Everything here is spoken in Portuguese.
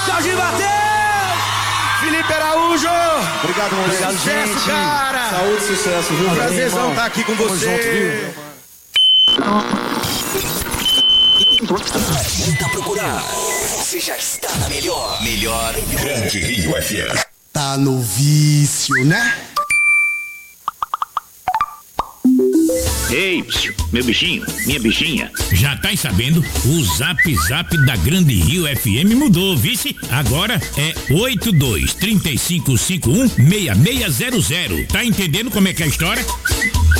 Jorginho bateu! Felipe Araújo! Obrigado, moleque. Obrigado, Sucesso, gente. cara! Saúde e sucesso, viu? Prazerzão estar aqui com você. Ajuda a procurar. Você já está na melhor. Grande Rio FM. Tá no vício, né? Ei, meu bichinho, minha bichinha. Já tá sabendo? O Zap Zap da Grande Rio FM mudou, vice? Agora é 82-3551-6600. Tá entendendo como é que é a história?